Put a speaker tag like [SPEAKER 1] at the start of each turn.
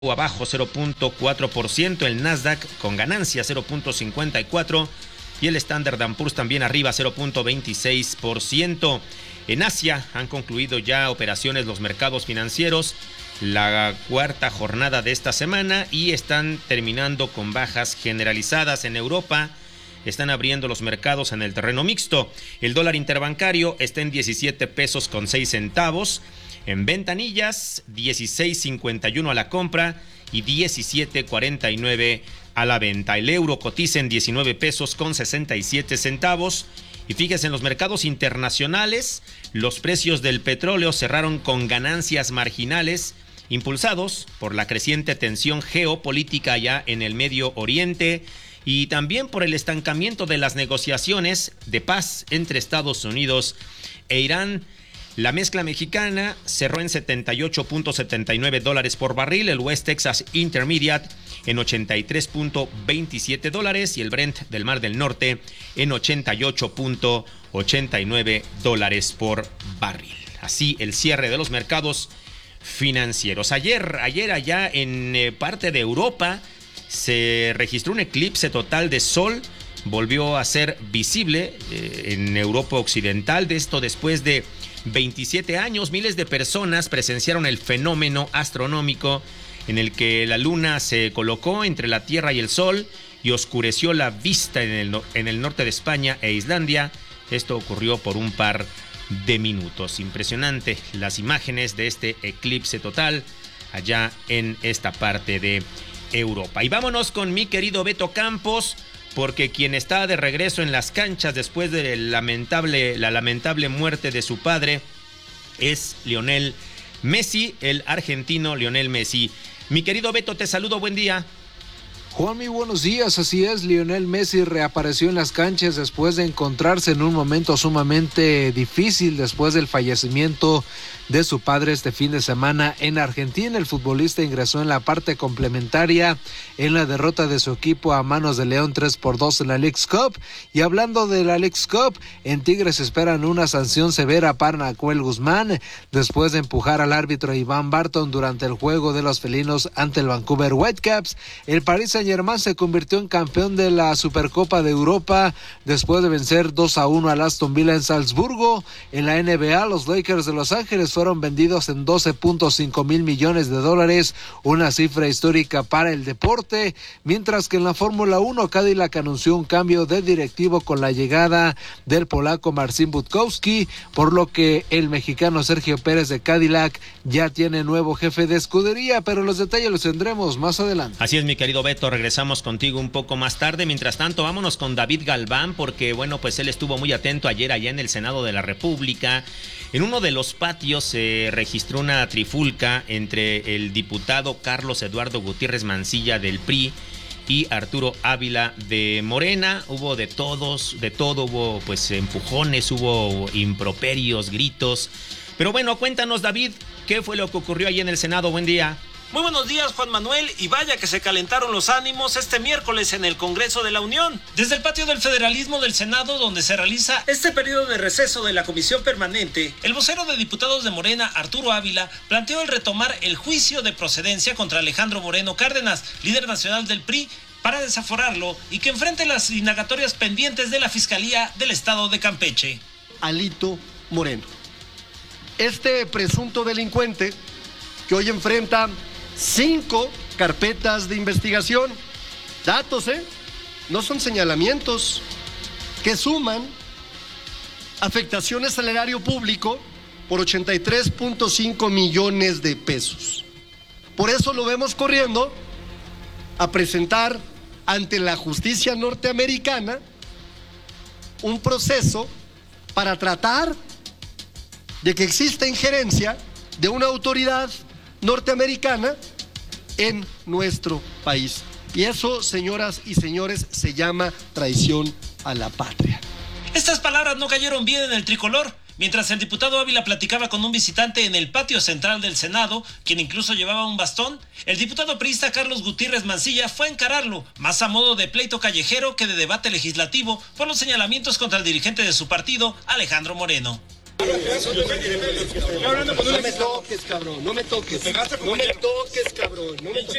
[SPEAKER 1] abajo 0.4%, el Nasdaq con ganancia 0.54% y el Standard & Poor's también arriba 0.26%. En Asia han concluido ya operaciones los mercados financieros, la cuarta jornada de esta semana, y están terminando con bajas generalizadas. En Europa están abriendo los mercados en el terreno mixto. El dólar interbancario está en 17 pesos con 6 centavos. En ventanillas, 16.51 a la compra y 17.49 a la venta. El euro cotiza en 19 pesos con 67 centavos. Y fíjese, en los mercados internacionales, los precios del petróleo cerraron con ganancias marginales, impulsados por la creciente tensión geopolítica allá en el Medio Oriente y también por el estancamiento de las negociaciones de paz entre Estados Unidos e Irán. La mezcla mexicana cerró en $78.79 por barril, el West Texas Intermediate en $83.27 y el Brent del Mar del Norte en $88.89 por barril. Así el cierre de los mercados financieros. Ayer allá en parte de Europa se registró un eclipse total de sol. Volvió a ser visible en Europa Occidental, de esto después de 27 años. Miles de personas presenciaron el fenómeno astronómico en el que la luna se colocó entre la Tierra y el Sol y oscureció la vista en el norte de España e Islandia. Esto ocurrió por un par de minutos. Impresionante las imágenes de este eclipse total allá en esta parte de Europa. Y vámonos con mi querido Beto Campos, porque quien está de regreso en las canchas después de la lamentable muerte de su padre es Lionel Messi, el argentino Lionel Messi. Mi querido Beto, te saludo, buen día.
[SPEAKER 2] Juanmi, buenos días. Así es, Lionel Messi reapareció en las canchas después de encontrarse en un momento sumamente difícil después del fallecimiento de su padre este fin de semana en Argentina. El futbolista ingresó en la parte complementaria en la derrota de su equipo a manos de León 3-2 en la Leagues Cup. Y hablando de la Leagues Cup, en Tigres esperan una sanción severa para Nahuel Guzmán después de empujar al árbitro Iván Barton durante el juego de los felinos ante el Vancouver Whitecaps. El Paris Saint-Germain se convirtió en campeón de la Supercopa de Europa después de vencer 2-1 al Aston Villa en Salzburgo. En la NBA, los Lakers de Los Ángeles fueron vendidos en $12.5 mil millones, una cifra histórica para el deporte, mientras que en la Fórmula 1 Cadillac anunció un cambio de directivo con la llegada del polaco Marcin Budkowski, por lo que el mexicano Sergio Pérez de Cadillac ya tiene nuevo jefe de escudería, pero los detalles los tendremos más adelante.
[SPEAKER 1] Así es, mi querido Beto, regresamos contigo un poco más tarde. Mientras tanto, vámonos con David Galván, porque bueno, pues él estuvo muy atento ayer allá en el Senado de la República. En uno de los patios se registró una trifulca entre el diputado Carlos Eduardo Gutiérrez Mancilla del PRI y Arturo Ávila de Morena. Hubo de todo, hubo pues empujones, hubo improperios, gritos. Pero bueno, cuéntanos, David, ¿qué fue lo que ocurrió ahí en el Senado? Buen día.
[SPEAKER 3] Muy buenos días, Juan Manuel, y vaya que se calentaron los ánimos este miércoles en el Congreso de la Unión. Desde el patio del Federalismo del Senado, donde se realiza este periodo de receso de la Comisión Permanente, el vocero de diputados de Morena, Arturo Ávila, planteó el retomar el juicio de procedencia contra Alejandro Moreno Cárdenas, líder nacional del PRI, para desaforarlo y que enfrente las indagatorias pendientes de la Fiscalía del Estado de Campeche.
[SPEAKER 4] Alito Moreno, este presunto delincuente que hoy enfrenta 5 carpetas de investigación, datos, no son señalamientos, que suman afectaciones al erario público por 83.5 millones de pesos. Por eso lo vemos corriendo a presentar ante la justicia norteamericana un proceso para tratar de que exista injerencia de una autoridad norteamericana en nuestro país. Y eso, señoras y señores, se llama traición a la patria.
[SPEAKER 3] Estas palabras no cayeron bien en el tricolor. Mientras el diputado Ávila platicaba con un visitante en el patio central del Senado, quien incluso llevaba un bastón, el diputado priista Carlos Gutiérrez Mancilla fue a encararlo, más a modo de pleito callejero que de debate legislativo, por los señalamientos contra el dirigente de su partido, Alejandro Moreno.
[SPEAKER 4] No me toques, cabrón. No me toques. No me toques, cabrón.